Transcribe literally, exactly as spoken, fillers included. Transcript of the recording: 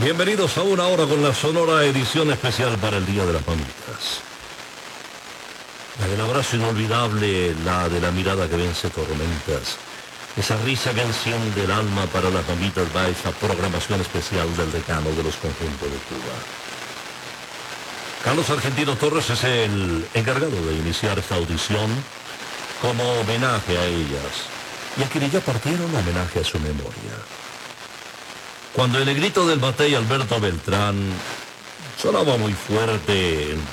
Bienvenidos a Una Hora con la Sonora, edición especial para el Día de las Mamitas. La del abrazo inolvidable, la de la mirada que vence tormentas. Esa risa que enciende el alma para las mamitas va esa programación especial del decano de los conjuntos de Cuba. Carlos Argentino Torres es el encargado de iniciar esta audición como homenaje a ellas. Y a quienes ya partieron, homenaje a su memoria. Cuando el negrito del Batey Alberto Beltrán sonaba muy fuerte en